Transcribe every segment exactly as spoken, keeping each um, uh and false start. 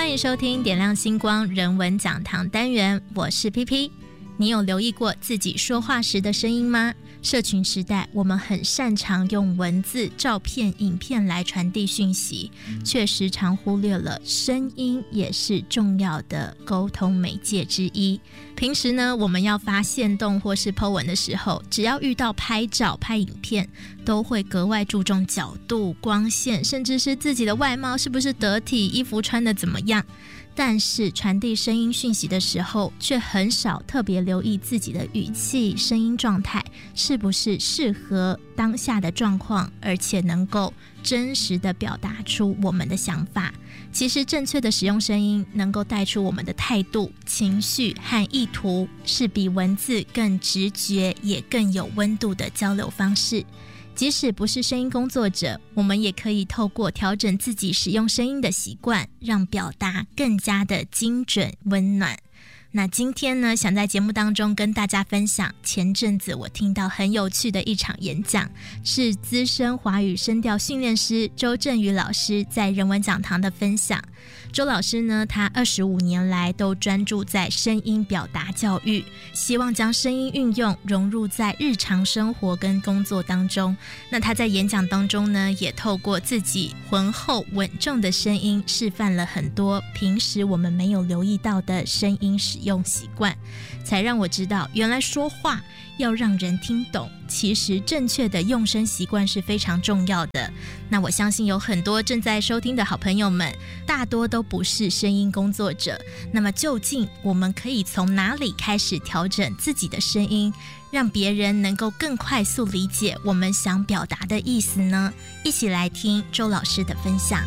欢迎收听点亮星光人文讲堂单元，我是 P P。 你有留意过自己说话时的声音吗？社群时代，我们很擅长用文字、照片、影片来传递讯息，却时常忽略了声音也是重要的沟通媒介之一。平时呢，我们要发限动或是 po 文的时候，只要遇到拍照、拍影片，都会格外注重角度、光线，甚至是自己的外貌是不是得体，衣服穿得怎么样。但是传递声音讯息的时候，却很少特别留意自己的语气、声音状态是不是适合当下的状况，而且能够真实的表达出我们的想法。其实正确的使用声音，能够带出我们的态度、情绪和意图，是比文字更直觉也更有温度的交流方式。即使不是声音工作者，我们也可以透过调整自己使用声音的习惯，让表达更加的精准温暖。那今天呢，想在节目当中跟大家分享前阵子我听到很有趣的一场演讲，是资深华语声调训练师周振宇老师在人文讲堂的分享。周老师呢，他二十五年来都专注在声音表达教育，希望将声音运用融入在日常生活跟工作当中。那他在演讲当中呢，也透过自己浑厚稳重的声音，示范了很多平时我们没有留意到的声音使用习惯，才让我知道原来说话要让人听懂，其实正确的用声习惯是非常重要的。那我相信有很多正在收听的好朋友们，大多都不是声音工作者，那么究竟我们可以从哪里开始调整自己的声音，让别人能够更快速理解我们想表达的意思呢？一起来听周老师的分享。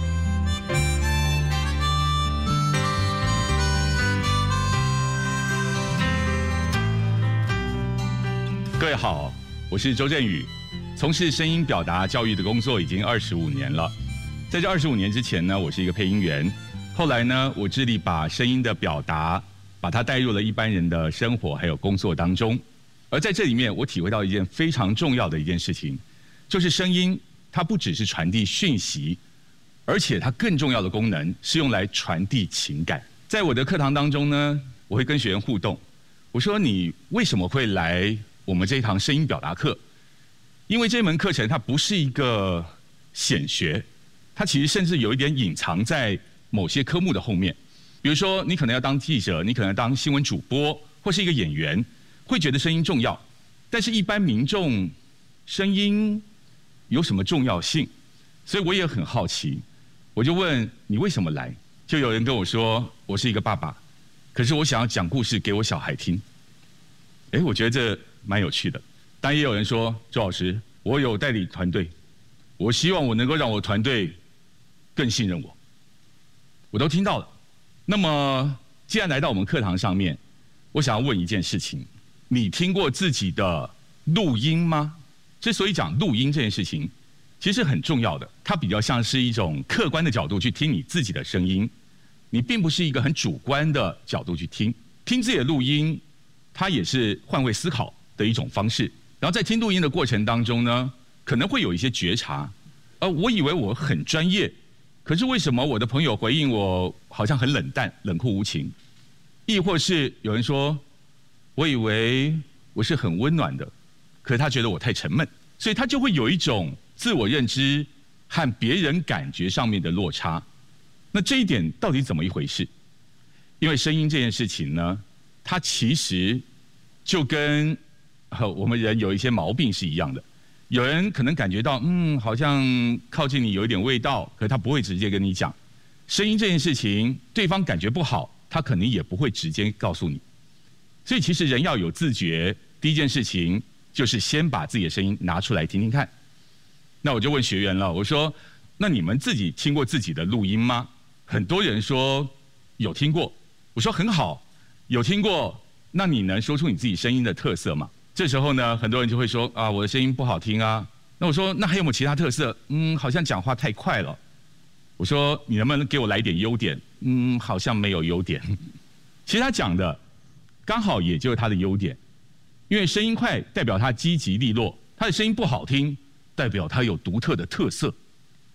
各位好，我是周振宇，从事声音表达教育的工作已经二十五年了。在这二十五年之前呢，我是一个配音员，后来呢，我致力把声音的表达，把它带入了一般人的生活还有工作当中。而在这里面，我体会到一件非常重要的一件事情，就是声音它不只是传递讯息，而且它更重要的功能是用来传递情感。在我的课堂当中呢，我会跟学员互动，我说你为什么会来我们这一堂声音表达课？因为这门课程它不是一个显学，它其实甚至有一点隐藏在某些科目的后面。比如说，你可能要当记者，你可能要当新闻主播，或是一个演员，会觉得声音重要。但是一般民众，声音有什么重要性？所以我也很好奇，我就问你为什么来？就有人跟我说，我是一个爸爸，可是我想要讲故事给我小孩听。哎，我觉得这蛮有趣的。但也有人说，周老师，我有代理团队，我希望我能够让我团队更信任我。我都听到了。那么既然来到我们课堂上面，我想要问一件事情，你听过自己的录音吗？之所以讲录音这件事情，其实很重要的，它比较像是一种客观的角度去听你自己的声音，你并不是一个很主观的角度去听。听自己的录音，它也是换位思考的一种方式。然后在听录音的过程当中呢，可能会有一些觉察，呃，我以为我很专业，可是为什么我的朋友回应我好像很冷淡、冷酷无情？亦或是有人说，我以为我是很温暖的，可是他觉得我太沉闷，所以他就会有一种自我认知和别人感觉上面的落差。那这一点到底怎么一回事？因为声音这件事情呢，它其实就跟我们人有一些毛病是一样的。有人可能感觉到，嗯，好像靠近你有一点味道，可是他不会直接跟你讲。声音这件事情，对方感觉不好，他可能也不会直接告诉你。所以其实人要有自觉，第一件事情就是先把自己的声音拿出来听听看。那我就问学员了，我说，那你们自己听过自己的录音吗？很多人说有听过。我说很好，有听过，那你能说出你自己声音的特色吗？这时候呢，很多人就会说啊，我的声音不好听啊。那我说，那还有没有其他特色？嗯，好像讲话太快了。我说，你能不能给我来一点优点？嗯，好像没有优点。其实他讲的刚好也就是他的优点，因为声音快代表他积极利落，他的声音不好听代表他有独特的特色。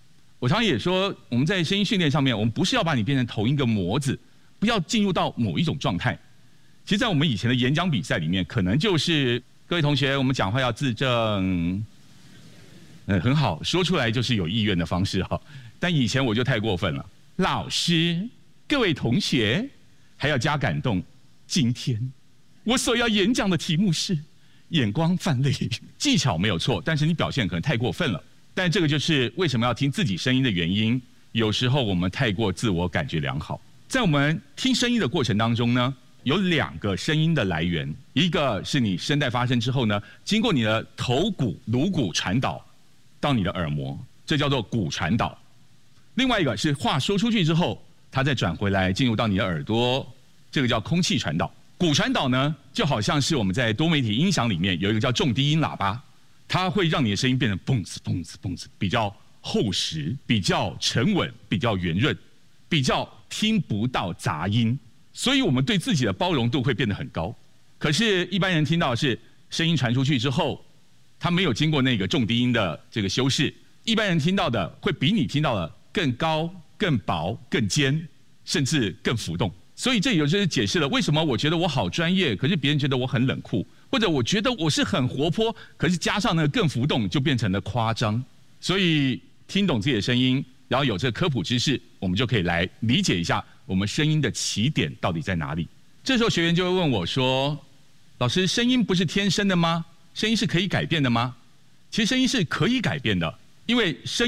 我常常也说，我们在声音训练上面，我们不是要把你变成同一个模子，不要进入到某一种状态。其实，在我们以前的演讲比赛里面，可能就是各位同学，我们讲话要字正，嗯，很好，说出来就是有意愿的方式哈。但以前我就太过分了，老师、各位同学，还要加感动。今天我所要演讲的题目是眼光泛泪，技巧没有错，但是你表现可能太过分了。但这个就是为什么要听自己声音的原因。有时候我们太过自我感觉良好，在我们听声音的过程当中呢，有两个声音的来源，一个是你声带发声之后呢，经过你的头骨、颅骨传导到你的耳膜，这叫做骨传导；另外一个是话说出去之后，它再转回来进入到你的耳朵，这个叫空气传导。骨传导呢，就好像是我们在多媒体音响里面有一个叫重低音喇叭，它会让你的声音变成蹦子蹦子蹦子，比较厚实，比较沉稳，比较圆润，比较听不到杂音。所以我们对自己的包容度会变得很高。可是，一般人听到的是声音传出去之后，它没有经过那个重低音的这个修饰，一般人听到的会比你听到的更高、更薄、更尖，甚至更浮动。所以这也就是解释了为什么我觉得我好专业，可是别人觉得我很冷酷，或者我觉得我是很活泼，可是加上那个更浮动，就变成了夸张。所以听懂自己的声音，然后有这个科普知识，我们就可以来理解一下我们声音的起点到底在哪里。这时候学员就会问我说：“老师，声音不是天生的吗？声音是可以改变的吗？”其实声音是可以改变的，因为声